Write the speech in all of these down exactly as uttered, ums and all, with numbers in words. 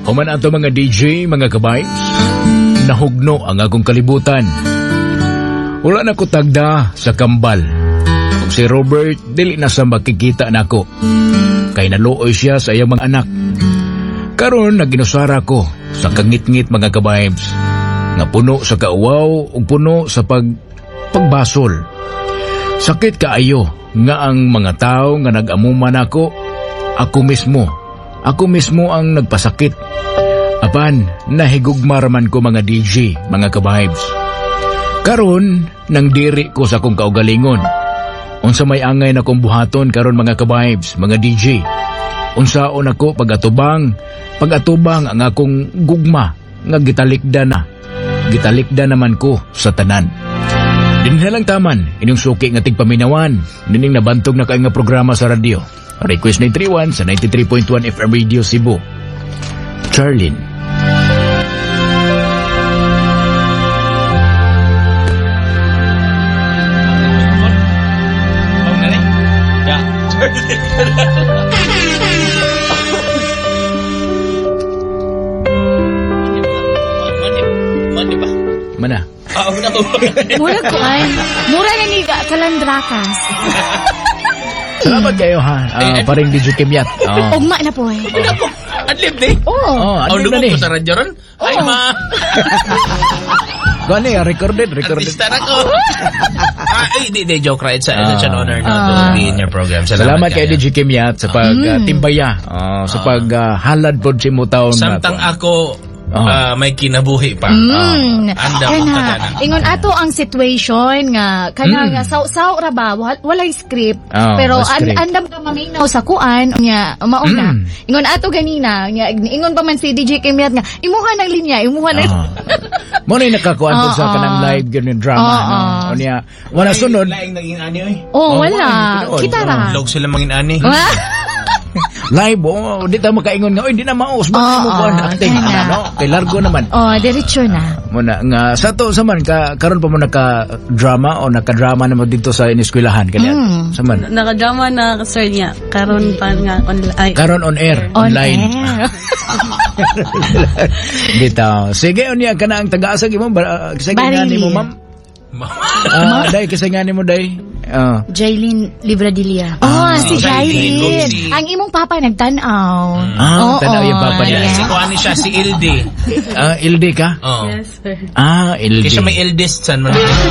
Human ato mga D J, mga kabay, nahugno ang akong kalibutan. Wala na ko tagda sa kambal. Kung si Robert, dili na sa makikita nako. Kay naluoy siya sa iyang mga anak. Karon naginusara ko sa kangit-ngit mga kabay, nga puno sa kauwaw ug puno sa pag pagbasol. Sakit kaayo nga ang mga tao nga nag-amuman ako, ako mismo. Ako mismo ang nagpasakit. Apan, nahigugma raman ko mga D J, mga kabahibs. Karon, nang diri ko sa kong kaugalingon. Unsa may angay na kong buhaton karon mga kabahibs, mga D J. Unsaon ako pag-atubang, pag-atubang ang akong gugma nga gitalikda na. Gitalikda naman ko sa tanan. Dinhalang taman, inyong suki nga tigpaminawan, nining nabantog na kayo nga programa sa radyo. Request nine three one sa ninety-three point one F M Radio Cebu. Charlene. Mana? Ah, muna ko. Mura ko ay. Mura na ni Kalandrakas. Salamat kayo ha. Uh, paring D J Kimyat. Oh. Ugma na po eh. Adlib di? Oo. Oh, Ang adlib na lubog ni. ko sa radyo ron? Ay, ma. Gani, recorded, recorded. Artista na ko. Ah, eh, di, di, joke right. It's such an honor na to be in your program. Salamat kay D J Kimyat sa pag-timbaya. Sa pag-halad po si Mutaw na. Samtang ako Oh. uh, may kinabuhi pa. Mm. Uh, anda Kana, magkadana. ingon ato ang situation nga kana Mm. nga saw-saw ra ba wal, walay script Oh, pero wala an, script. andam ka maminaw sa kuan nya mauna. Mm. Ingon ato ganina nya ingon pa man si D J Kimyat nga imuha ng linya imuha ng Oh. Mo na nakakuan Oo. sa kanang live ganun drama Oo. no. O niya, wala sunod. Laing naging ani oy. Oh, Oh, wala. wala, Kita tinuod. ra. Log sila mangin ani. Live, oh, di ta makaingon nga, oy, di na maus, bakit Oo, mo kuan acting, kaya na. ano, kay largo naman. Oh, diretso na. Muna, nga, sa to, sa man, ka, karon pa mo naka-drama o naka-drama naman dito sa iniskwelahan, kanya, Mm. sa man. Nakadrama na sir niya. Karon pa nga online. Karon on air, On online. air. Dito. Sige, unya ka na ang taga-asag mo, ba, kasi Barili. nga mo, ma'am. Ah, day, kasi nga mo, day. Ah. Jailin Libradilla. Oh, si Jailin. Jailin. Si- Ang imong papa nagtanaw. Ah, Oo, tanaw yung papa niya. yeah. Si Kuani siya, si Ildi. Ah, Ildi ka? Oh. Yes, sir. Ah, Ildi. Kasi may eldest son man.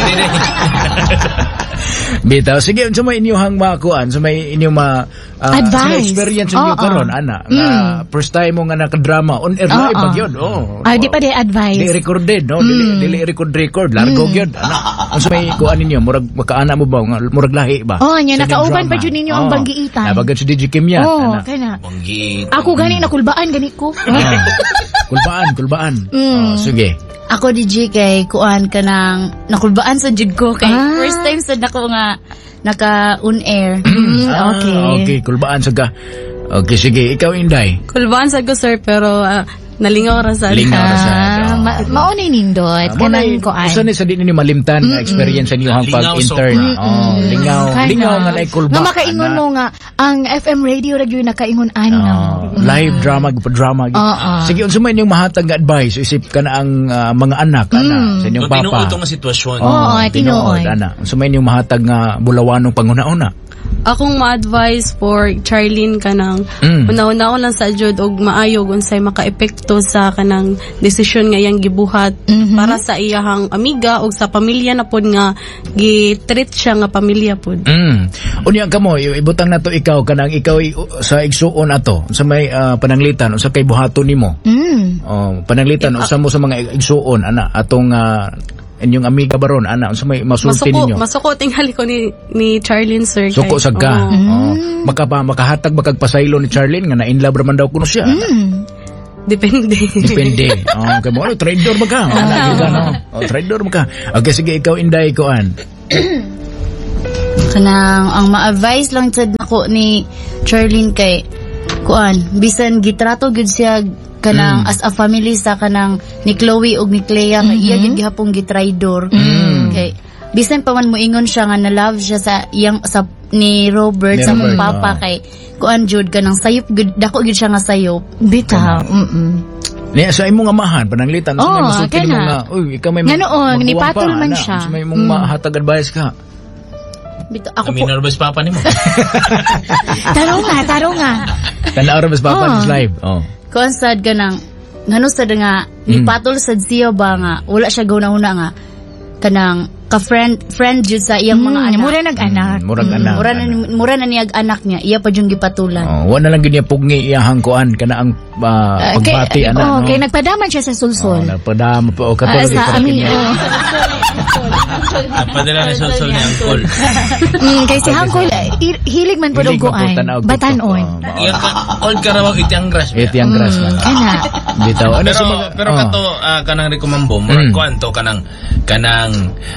Bitaw, sige, sa may inyong makuan, sa may inyong ma... ah, Advice. sa may experience ninyo Oo. karon ana, Mm. na first time mo nga nakadrama, on air Oo. live ba yun? Oh. Ah, di pa di advice. Di recorded, no? Dili, dili record record, largo yun. Ana, ang sa may kuan ninyo, murag makaana mo ba, nga, murag lahi ba? Oh, nya, Sa inyong nakauban drama. pa dyan ninyo ang Oo. banggiitan. Nabagad si D J Kim yan. Oh, ana. kana. Banggi. Ako gani nakulbaan gani ko. Ah. Kulbaan, kulbaan. Mm. Oh, sige. Ako D J kay kuan ka ng nakulbaan sa jud ko kay Ah. first time sa nako nga naka on air. Mm, Ah, okay. Okay, kulbaan sa ka. Okay, sige, ikaw Inday. Kulbaan sa ko sir pero ah, nalingaw ra sa. Lingaw ra sa. Ah, ma maunay nindot kanang kuan. Usa ni sa di ninyo malimtan nga experience sa inyong Lingaw, pag-intern. sobra. Oh, lingaw, Kana. lingaw nga nay kulba. Nga makaingon mo nga ang F M radio ra gyud nakaingon ani na. Oh, live drama, pa drama. Oo. Sige, unsa man inyong mahatag nga advice isip ka na ang ah, mga anak ana sa inyong Kung tinuod papa. tong nga sitwasyon. Oo, ay, tinuod. ana. Unsa man inyong mahatag nga bulawanong panguna-una? Akong ma-advise for Charlene kanang Mm. una-una lang sa jud og maayo unsay maka-epekto sa kanang desisyon nga iyang gibuhat Mhm. para sa iyahang amiga og sa pamilya na pod nga gi-treat siya nga pamilya pod. Mm. Unya ka mo, i- ibutang na to ikaw kanang ikaw i- sa igsuon ato sa may ah, pananglitan unsa kay buhaton nimo. Mm. Oh, pananglitan unsa mo sa mga igsuon ana atong ah, inyong amiga baron ana unsa may masulti Masuko, ninyo. masuko tingali ko ni ni Charlene sir. Suko kay- sa ka. Oo. Oh. Makapa makahatag bakag pasaylo ni Charlene nga na in love raman daw kuno siya. Mm. Depende. Depende. Oh, kay mo ano, trader ba ka? Ana gyud ka no. Oh, trader ba ka? Okay, sige ikaw Inday kuan. Kanang ang ma-advise lang sad nako ni Charlene kay kuan bisan gitrato gud siya kanang as a family sa kanang ni Chloe ug ni Clea nga iya gid gihapon gitraidor. Kay bisan pa man moingon siya nga na love siya sa iyang sa ni Robert Ni sa Robert, mong papa oh. kay kuan jud kanang sayop gud dako gud siya nga sayop. Bitaw. Mm. Niya sa imong amahan pananglitan sa Oo, may masukin mo kana. nga, uy, ikaw may Nga noon, magbuwang nipatol pa, man ana. siya. Sa may mong Mm. mahatag advice ka. Bito, ako Kami po, nervous papa ni mo. Taro nga, taro nga. Tanaw ra mas papa Oo. sa live. Oh. kuan sad ka ng, ngano sad nga, ni patol sad siya ba nga, wala siya gauna-una nga, kanang, ka-friend, friend jud sa iyang mga Mm, anak. mura nag-anak. Murag anak. Mura na, mura na niyag anak niya, iya pa yung gipatulan. Oh, wala lang gid niya pugni iyahang kuan kana ang uh, Uh, kay, pagbati ana oh, no. kay nagpadaman siya sa Oh, sulsol. napadama pa o Ah, katulad sa amin, oh. Padala ni Sol ni Angkol. Mm, kay si Hangkol, i- hilig man po Hilig man po duguan. tanaw TikTok. Batanon. Oh, Iyang ka, old karawaw itiyang grass. Iti ang grass na. Kana. Bitaw. Ano Pero sa mga pero oh. kato ah, kanang rekomambo, murag Mm. kuan to kanang kanang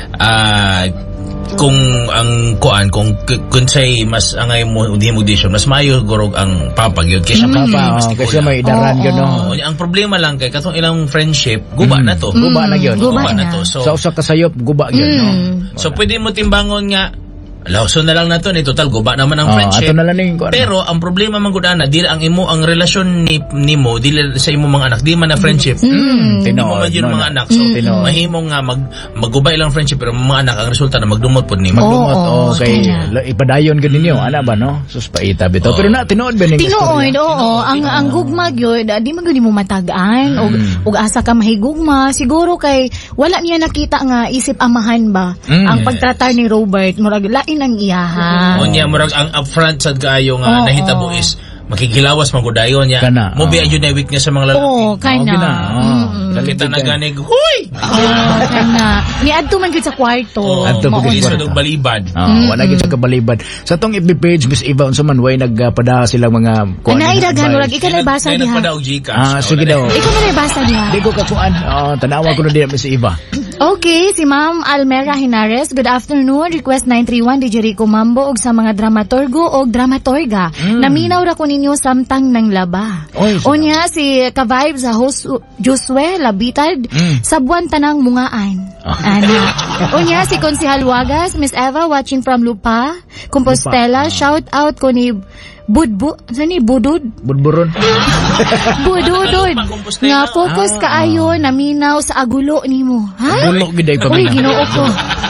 ah kung ang kuan kung k- kung say mas angay mo di mo disyon mas mayo gorog ang papag yun kaysa Papa, mas oh, di kasi kulang. may daran Oo, gano. Oo, ang problema lang kay katong ilang friendship guba Mm. na to. Guba na gyud. guba na. to. So Sa usa ka sayop guba gyud no. Mm. so pwede mo timbangon nga lawson na lang nato ni total guba naman ang Oh, friendship. ato na lang ning kuan. Pero ang problema man gud ana dili ang imo ang relasyon ni nimo dili sa imo mga anak di man na friendship. Mm, Hindi mo tinuod, man yun no, mga na. anak. So, Tinuod. mahimo nga mag, magubay lang friendship pero mga anak, ang resulta na magdumot po ni. Mag- Magdumot Oo, oh, kay kaya. la- ipadayon gid ninyo ana ba no? Sus paita bitaw. Pero na tinuod ba ning Tinuod, oo. Ang ang gugma gyud, ah, di man gyud mo matagaan og Mm. og asa ka mahigugma. Siguro kay wala niya nakita nga isip amahan ba Mm. ang pagtratar ni Robert murag lain ang iyaha. O niya, murag ang upfront sad kaayo nga Oo. nahitabo is makikilawas magudayon niya. Kana, Mo oo. biya yun na weakness sa mga lalaki. Oo, kana. gina, oh. Mm-mm. Kita na ganig, huy! Oo, kana. Ni adto man gyud sa kwarto. Oo, Adto Mao pagid Dili gyud. sa kwarto. dog balibad. Ah, wala gid sa kabalibad. Sa tong F B page Miss Eva unsa man way nagpada silang mga kuan. Ana advice. idagan murag ikaw na basa Kaya diha. nagpadaog Gcash. Ah, sige Wala daw. na. Ikaw na basa diha. Di ko kakuan. Oh, tanawa ko na diha Miss Eva. Okay, si Ma'am Almera Hinares. Good afternoon. Request nine three one D J Rico Mambo og sa mga dramaturgo o dramaturga. Naminaw ra ko ninyo samtang ng laba. Oy, sige. Unya si ka-vibe sa host Josue Labitad Mm. sa buwan tanang mungaan. Ana. Unya si Konsehal Wagas, Miss Eva watching from Lupa, Compostela. Shout out ko ni Budbu, sa ni Budud? Budburon. Bududod. Compostela. Nga focus kaayo naminaw sa agulo nimo. Ha? Gulo gid ay Uy, pamina. ginoo ko.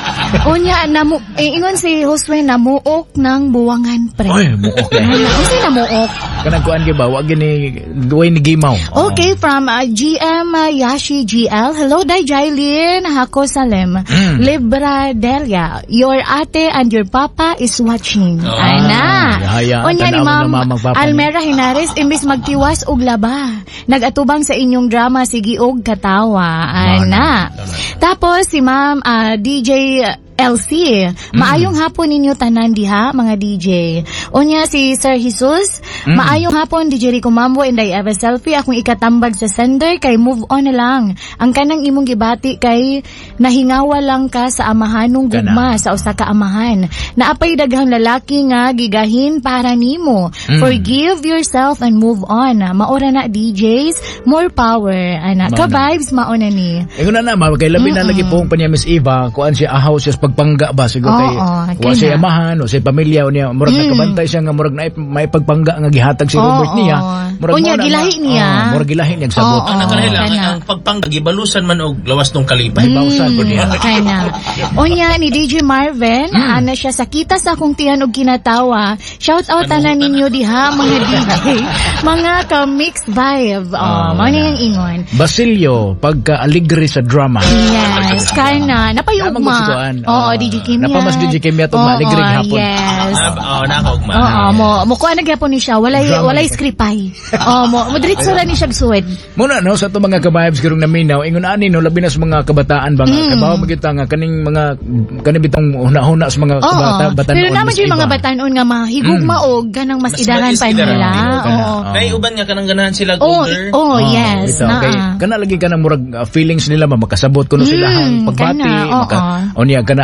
Unya, namu, eh, ingon si Josue, namuok ng buwangan, pre. Oy, muok na. Ano, kasi namuok. Kanang kuan gyud ba, wa gyud ni duway ni gimaw. Oh. Okay, from uh, G M uh, Yashi G L. Hello, Day Jailin. Hako Salem. Mm. Libra Delia. Your ate and your papa is watching. Oh. Ana. Yaya, Unya ni tanawan Ma'am ng mamang papa niya. Almera Hinares, imbis magtiwas og laba. Nagatubang sa inyong drama, sige og katawa. Ana. Tapos, si Ma'am uh, D J L C. Maayong hapon ninyo tanan diha, mga D J. Unya si Sir Jesus. Maayong hapon, D J Rico Mambo and I have a selfie. Akong ikatambag sa sender kay move on na lang. Ang kanang imong gibati kay nahingawa lang ka sa amahanong gugma sa usa ka amahan. Naapay daghang lalaki nga gigahin para nimo. Forgive yourself and move on. Maora na D Js, more power. Ana, Mao ka na. vibes mao na ni. Ingon na na, ma, kay labi na lagi pong pa niya Miss Eva, kuan siya ahaw siya sa pagpangga ba siguro Oo, kay wa kaya siya na. amahan o siya pamilya o niya murag nakabantay siya nga murag na may pagpangga nga gihatag si Robert Oo. niya. Unya, mo na gilahi nga- niya. Oo, murag gilahi niya sagot. Oo. Ang nakalala, kana. ang pagpangga, gibalusan man og lawas nung kalipay. Bawsan po niya. Kaya na. Unya ni D J Marvin, ana siya sakita sa akong tiyan og kinatawa. Shout out tanan ninyo diha mga D J. Mga ka-mix vibe. Oh, mao na yung ingon. Basilio, pagka aligre sa drama. Yes, kaya na. Napayugma. Napagusiguan. Oo, Ah, D J Kimia. napamas D J Kimia tong Oo, maligrig hapon. Yes. Na, oh, nakaugma. Oo, mo mo kuha na gyapon ni siya. Walay Drama walay ni- skripay. Oo, mo mo diretso ra ni siya suwed. Muna no sa to mga ka-vibes karong naminaw ingon ani no labi na sa mga kabataan ba nga kabaw magita nga kaning mga kaning bitong huna-huna sa mga Oo. kabata batan Pero naman yung mga batanon nga mahigugma og ganang mas Mas idaran pa mas idaran. nila. Kana. Oo. Kay uban nga kanang ganahan sila Oh, older. oh, yes. bitaw, kay Na. kana lagi ka na murag uh, feelings nila ba makasabot kuno sila Mm, ang pagbati kana, oo. maka o niya kana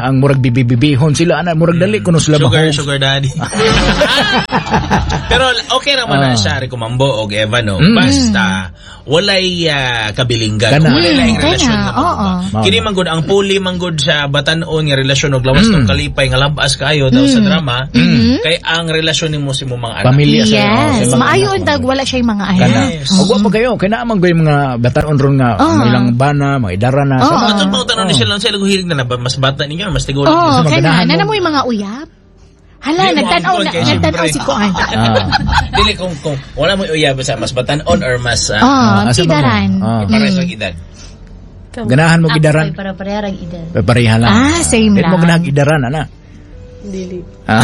ang murag bibibibihon sila ana murag dali kuno sila Sugar, mahog. sugar daddy. Pero okay naman Ah. na siya, Rikomambo o Evan, no? Mm. Basta, walay uh, kabilinggan. Kana. Walay laing Mm, relasyon kana, na mga oo. ba. Kini manggod, ang puli manggod sa batanon nga relasyon og lawas Mm. tong kalipay nga labas kayo daw sa drama, Mm-hmm. kay ang relasyon nimo sa imong mga anak. Pamilya sa Yes. sa mga Maayo anak. untag wala siya mga anak. Kana. Yes. O wa pa kayo kay naa man gyud mga bataon ron nga Oo. may ilang bana, mga idara na. Oo. Sa mga- Atong pang tanong ni sila, sila hilig na na ba? Mas bata ninyo, mas tigol. Oh, Sa kana maganahan mo. na mo yung mga uyab. Hala, Di mo nagtanaw angkon na, kay nagtanaw siyempre. si Kuan. Ah. Dili kung, kung wala mo uyab sa mas batanon or mas uh, Oh, Ah, asa ba mo? kidaran. Ah. pares lang edad. Ganahan mo gidaran. Ako para parehara idan. Pareha lang. Ah, same Dili mo lang. ganahan gidaran ana. Dili. Ah.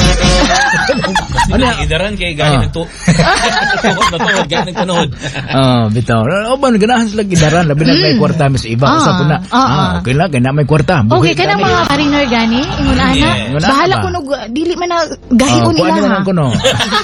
Ano yung idaran kay gahi Ah. nagtu... Tuhod na tuhod, gahi nagtunuhod. Ah, bitaw. O ba ganahan sila gidaran labi na may kwarta mis iba Ah, usa ko na. ah, ah. Ah, okay lang kay na may kwarta. Okay, Buhi ka ng gani. mga mariner gani, ingon ana. Yes. Ingon ana Bahala ba? ko nung, dili man na Ah, gahion kuan nila. naman ko no.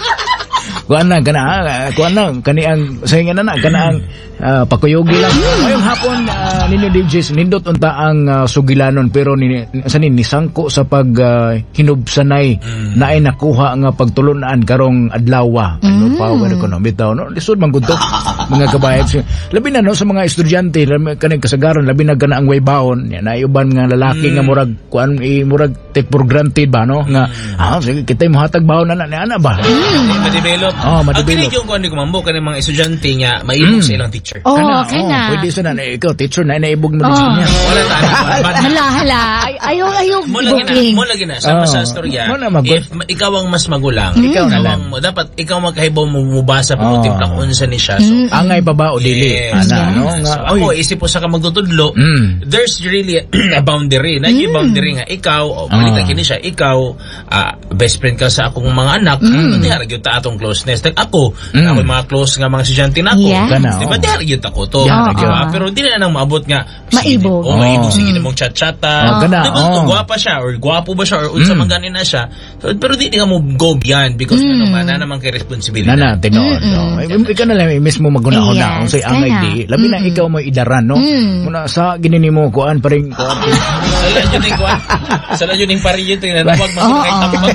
Kuan na kana ah, kuan na kani ang sayangan na kana ang ah, pakuyogi lang. Ngayong hapon ah, ninyo D Js nindot unta ang ah, sugilanon pero ni sa ni nisangko sa pag ah, hinubsanay na ay nakuha nga pagtulunan karong adlaw. Ano pa wala ko no bitaw no lisod man gud to mga kabayad. Labi na no sa mga estudyante labi kaning kasagaran labi na kana ang way baon yan ay uban nga lalaki nga murag kuan i murag take for granted ba no nga ah sige kita mohatag baon na na ana ba. Hindi ma-develop. Oh, ma-develop. Ang kinig yung kuhan ni Kumambo, kanang mga estudyante niya, maibog sa ilang teacher. Oh, Kana, kana. oh, pwede sa na ikaw teacher na inaibog mo Oh. din niya. Wala ta ano. Hala, hala. Ay- Ayaw, ayaw. Mo lagi na, booking. mo lagi na. Sama Oh. sa storya, Mo na magot. if ma- ikaw ang mas magulang, Ikaw na lang. ang, dapat ikaw magkahibaw mo mubasa Oh. po timpla kung unsa ni siya. So, Angay pa ba o dili? yes. Ana, no? Nga, So, ako, oy. isip po sa ka magtutudlo, Mm. there's really a, a boundary. Na yung boundary nga, ikaw, o balita Ah. kini siya, ikaw, ah, best friend ka sa akong mga anak, mm. di harag yun ta atong closeness. Like ako, Mm. ako yung mga close nga mga estudyante na ako. Yes. Kana, Di ba, oh. di harag yun ako to. Di harag Di ba? yun. Pero di na nang maabot nga. Maibog. Oh, maibog. Oh. Sige na mong chat-chata. Oh, gana, Di ba, oh. kung gwapa siya, or gwapo ba siya, or unsa Mm. man ganin na siya. So, pero di ka mo go beyond because ano man, na naman kay responsibility. Nana, tinoon. No? Ay, ikaw na lang, mismo magunahon na. Yes, Kung sa'y angay kana. di, labi na ikaw mo idaran, no? Mm. Muna sa ginini mo, kuan pa rin, kuan. Sala yun yung kwan. Sala yun yung pari yun. Tingnan, huwag Oo. mo kahit tapos.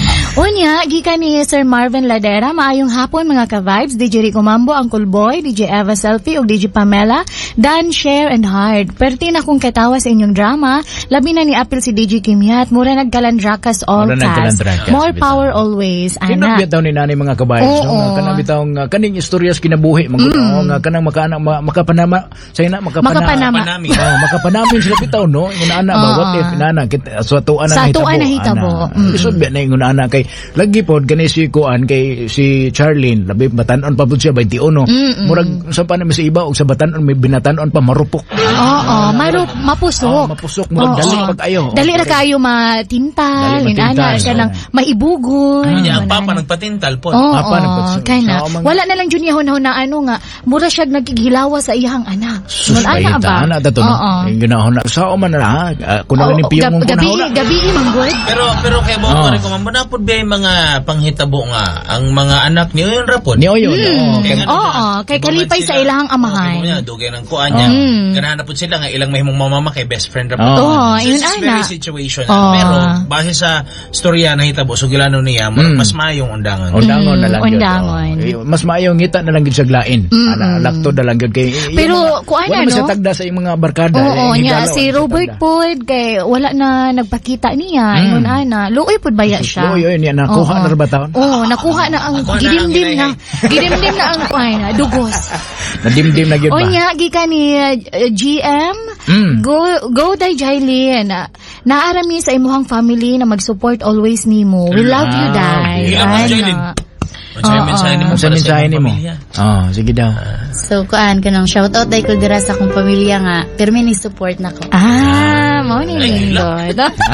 Unya, gikan ni Sir Marvin Ladera, maayong hapon mga ka-vibes, D J Rico Mambo, Uncle Boy, D J Eva Selfie, ug D J Pamela, Dan, Share, and Hard. Perti na kung katawa sa inyong drama, labi na ni Apil si D J Kimyat, mura nagkalandrakas all Mura cast. nagkalandrakas, More bitaw. power always, Kinag ana. bitaw ni nanay mga kabayos, no? Oo. Nga kanang bitaw nga kaning istoryas kinabuhi, magunaw nga kanang makaana ma, makapanama, say na makapana. Makapanama. Panami. Oh, makapanamin sila bitaw no. Ingon ana ba Oo. what if nana kita sa tuan Sa na hitabo. tuan na hitabo. Mm. Isod ba na ingon ana kay lagi pod gani si kuan kay si Charlene labi batan-on pa pud siya bayti-uno. Murag sa pa na sa iba og sa batan-on may binatan-on pa marupok. Oo, maru, mapusok. Ah, mapusok, murag dali Oo. pag-ayo. Dali ra kayo matintal, Dali matintal, inana, siya oo. nang maibugon. Ano niya, ang wala papa na. nagpatintal po. Oo, Papa nagpatso- kaya na. sa mga- Wala na lang dyan yahon na ano nga, mura siya nagkigilawa sa iyang anak. Sus, Wala na bayita, ba? ana ta to no. Oo. Yung ginahon na sa man na ha. Ah, Kuno Oo, ni piyong gab- mong gabi, kunahon na. gabi, manggod. Pero pero kay mo Ah. oh. ko man napod ba yung mga panghitabo nga ang mga anak niyo yung rapod. Ni Oyo. Hmm. oo. Kaya nga, Oo, dugay- kay dugay kalipay sila. sa ilahang amahan. Oo, kaya dugay ng kuan niya. Mm. Ganahan na po sila nga ilang mahimong mamama kay best friend rapod. Oo. Oo, So, yun it's ana. very situation. Oo. Pero base sa storya na hitabo sugilano niya, Mm. mas mayong undangan. Undangon na lang yun. Undangon. Oo. Eh, Mas maayo ngita na lang yun sa glain. Ana, lakto na lang yun. Kay, yung Pero, mga- kuan wala na, man siya no? tagda sa iyong mga barkada. Oo, Eh, niya, higala, si wala siya Robert tagda. Pod, kay wala na nagpakita niya, Mm. ingon ana. Luoy pod baya siya. Luoy, yun, yan, nakuha Oo. na rin ba taon? Oo, nakuha na ang Nakuha na gidimdim ang na, gidimdim na ang kuan, dugos. Nadimdim na yun ba? Onya, gikan ni uh, G M, Mm. go, go day Jailin. Naarami sa imuhang family na mag-support always nimo. We love you, Ah, Day. okay. Ilan ba, Jailin? Ana. Unsa yung mensahe nimo Ang sa para sa mensahe imong ni mo? pamilya? Oh, sige daw. So kuan kanang shout out day ko dira sa akong pamilya nga pirmi ni support nako. Ah, mo ni Ay, Lindor.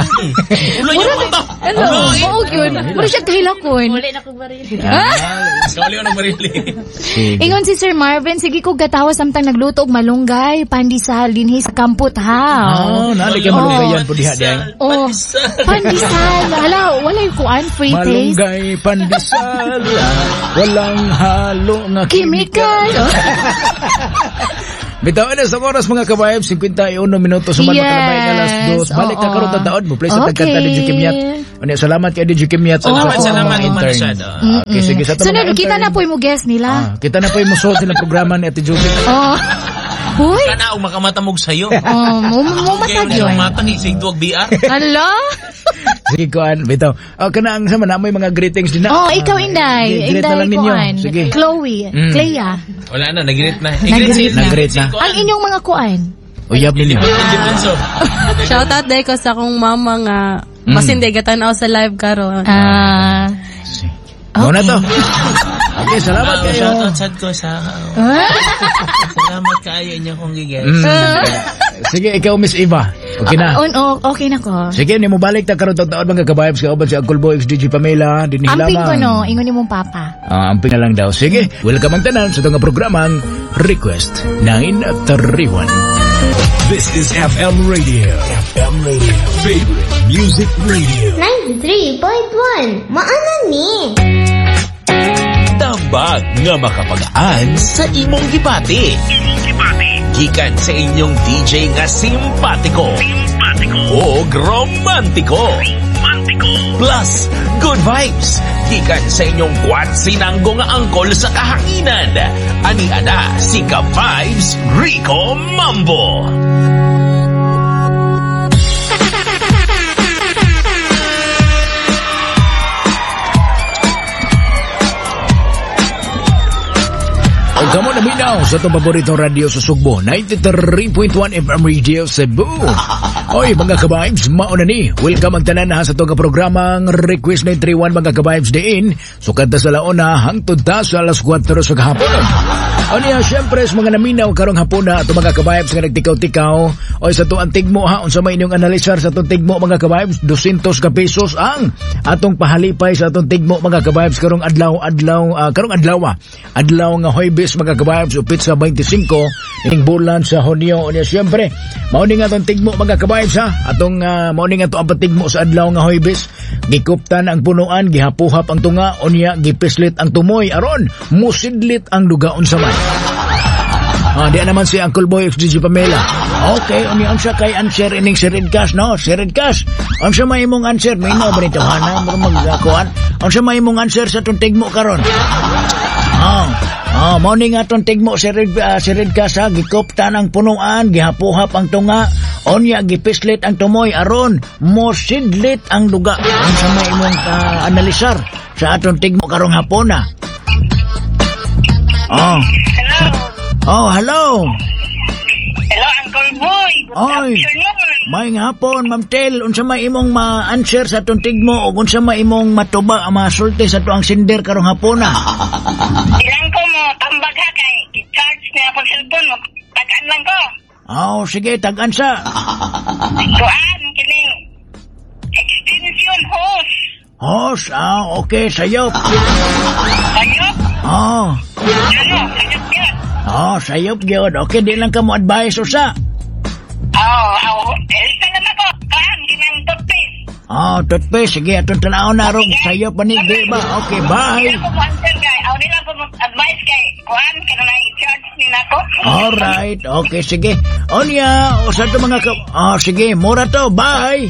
Ulo niyo mo to. Ano? Mao gyud. Mura siya kahilakon. Wala na ko baril. Kawali ko nagbarili. Sige. Ingon si Sir Marvin, sige ko gatawa samtang nagluto og malunggay, pandisal dinhi sa Kamput House. Oh, nali ka malunggayan po diha diha. Oh, pandisal. Hala, wala yung kuan, free taste. Malunggay pandesal, walang halo nga Chemical. Bitaw na sa oras mga kabayab, fifty-one minutos suman Yes. makalabay na alas dos. Balik ka Oo. karon tadaon mo. Please Okay. tagkanta D J Kimyat. Ano, salamat kay D J Kimyat sa Salamat, sa- salamat, mga intern. Masyado. Ah, Okay, sige sa So, mga kita na intern. po yung guest nila. Ah, kita na po yung musuot silang programa ni Ate Judy. Oh. Huy. Kana og makamatamog sayo. Oh, mo mo Kaya matag yung yun. matang isig tuwag B R. Hello? Sige kuan, bitaw. Ah, kana ang sama na mo yung mga greetings din na. Oh, ikaw Inday. Sige, greet na Inday lang ninyo. kuan. Sige. Chloe. Mm. Clea. Wala na, nag-greet na. Nag-greet na. Nag-greet na. Ang inyong mga kuan. Uyab ninyo. Indipenso. Shoutout day ko sa akong mama nga Mm. basin day gatanaw sa live karon. Ah. Ano na to? Okay, salamat Ah, kayo. shoutout sad ko sa... Ah. Salamat kaayo niya kong gigets. Mm. Sige, ikaw Miss Eva. Okay na. On, oh, okay na ko. Sige, ni mo balik ta karon taon mga kabayab sa uban si Uncle Boy X D J Pamela dinhi Amping ko lamang. no, ingon ni mong papa. Ah, amping na lang daw. Sige, welcome ang tanan sa itong programang Request nine thirty-one. This is F M Radio. F M Radio. Favorite Music Radio. ninety-three point one. Maanan ni. Tambag nga makapagaan sa imong gibati. Gikan sa inyong D J nga simpatiko. O romantiko. Plus, good vibes. Gikan sa inyong kwat sinanggo nga angkol sa kahanginan. Ani ana si Ka-Vibes Rico Mambo. O kamo na minaw sa itong paboritong radio sa Sugbo, ninety-three point one F M Radio Cebu. Oy, mga ka-vibes, mauna ni. Welcome ang tanan na sa itong programang Request nine three one mga ka-vibes diin. Sukad na sa laona, hangtod ta sa alas kwatro sa kahapon. O niya, syempre, sa mga naminaw karong hapon na ito mga ka-vibes nga nagtikaw-tikaw. Oy, sa ito ang tigmo ha, unsa may inyong analisar sa itong tigmo mga ka-vibes, two hundred ka pesos ang atong pahalipay sa itong tigmo mga ka-vibes karong adlaw-adlaw, uh, karong adlaw, adlaw nga Huwebes mga ka-vibes, upit sa twenty-five ining bulan sa Hunyo. O niya, syempre, mauning nga itong tigmo mga ka-vibes ha, atong uh, mauning nga ito ang patigmo sa adlaw nga Huwebes. Gikuptan ang punuan, gihapuhap ang tunga, o niya, gipislit ang tumoy, aron, musidlit ang dugaon sa may. Ah, di naman si Uncle Boy X D J Pamela. Okay, uni ang siya kay answer ining si Red Cash, no? Si Red Cash. Ang siya may imong answer, may no, banito, hana, mo magkakuan. Ang siya may imong answer sa itong tigmo karon. Ah, ah, morning nga itong tigmo si Red, uh, si Red Cash, ha? Gikuptan ang punuan, gihapuhap ang tunga, onya, gipislit ang tumoy, aron, mosidlit ang duga. Ang siya may imong uh, analisar sa atong tigmo karong hapon, ha? Oh. Oh, hello. Hello, Uncle Boy. Good Oy. afternoon. May hapon, Ma'am Tel, unsa may imong ma-answer sa atong tigmo o unsa may imong matuba ang masulti sa tuang sinder karong hapon na. Ilang ko mo, tambag ha kay i-charge niya akong cellphone mo. Tagaan lang ko. Oh, sige, tag-an sa. Kuan, kining extension hose. Hos, ah, okay, sayop. Ayop. Oh, Ano, sayot yun. oh, sayop gyud. Okay, di lang ka mo advice usa. Oo, oo. Eh, isa lang ako. Kuan, kinang toothpaste. Oh, toothpaste, sige, atong tanawon na rong sayop panig, di ba? Okay, bye. Hindi ko mo answer kay. Aw, nila ko mo advice kay. Kuan, kanang i-charge nila ko. Alright, okay, sige. Onya, o sa to mga ka... Oh, sige, mura to, bye.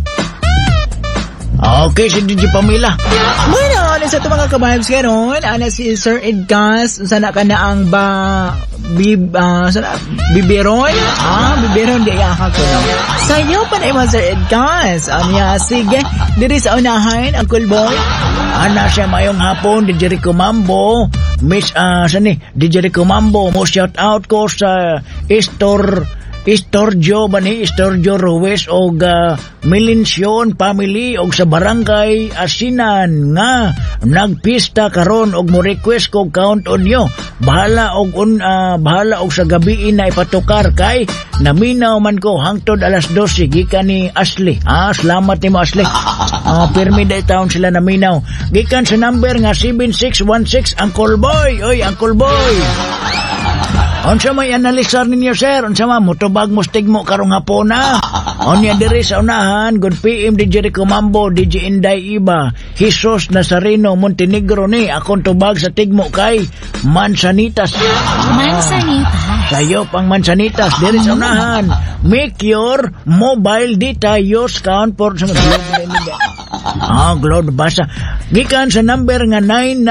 Okay, si D J Pamela. Bueno, ano sa ito mga kabahibs karon? Ana si Sir Edgas, sana ka na ang ba... Bib, uh, sana, biberon? Ah, biberon di ako ko no. Sa'yo pa na mo Sir Edgas. Ano ya, sige. Diri sa unahan, Uncle Boy. Ana siya mayong hapon, D J Rico Mambo. Miss, ah, uh, sani, D J Rico Mambo. Mo shout out ko sa Estor... Istorjo ba ni Istorjo Ruiz o uh, Milension family og sa barangay Asinan nga nagpista karon og mo request ko count on yo bahala og un, uh, bahala og sa gabi na ipatukar kay naminaw man ko hangtod alas dose gikan ni Ashley. Ah, salamat nimo Ashley. Ah, pirmi day taon sila naminaw gikan sa number nga seven six one six Uncle Boy. Oy, Uncle Boy. Unsa may analisar ninyo, sir? Unsa man mutubag mo stigmo karong hapon na? Onya diri sa unahan, good P M D J Rico Mambo, D J Inday Iba, Jesus Nazareno Montenegro ni akong tubag sa tigmo kay Mansanitas. Mansanitas. Sayo pang mansanitas diri sa unahan. Make your mobile data use count for sa Ah, Globe basa. Gikan sa number nga nine